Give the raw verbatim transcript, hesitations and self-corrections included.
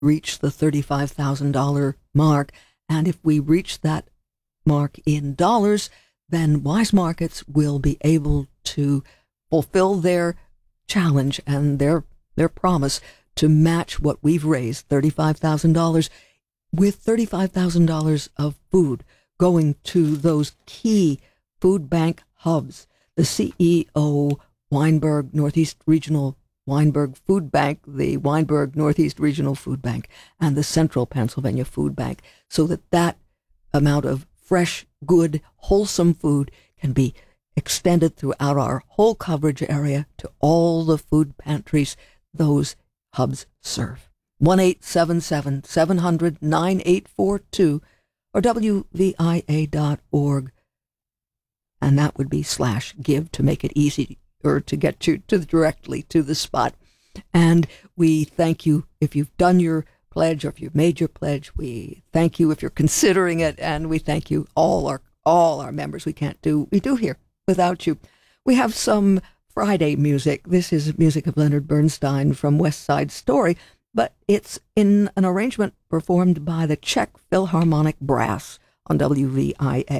reach the thirty-five thousand dollars mark. And if we reach that mark in dollars, then Wise Markets will be able to fulfill their challenge and their their promise to match what we've raised, thirty-five thousand dollars, with thirty-five thousand dollars of food going to those key food bank hubs. The C E O, Weinberg Northeast Regional Weinberg Food Bank, the Weinberg Northeast Regional Food Bank, and the Central Pennsylvania Food Bank, so that that amount of fresh, good, wholesome food can be extended throughout our whole coverage area to all the food pantries those hubs serve. one eight seven seven, seven hundred, nine eight four two or W V I A dot org. And that would be slash give to make it easy or to get you to directly to the spot. And we thank you if you've done your pledge or if you've made your pledge. We thank you if you're considering it, and we thank you all our all our members. We can't do we do here without you. We have some Friday music. This is music of Leonard Bernstein from West Side Story, but it's in an arrangement performed by the Czech Philharmonic Brass on W V I A.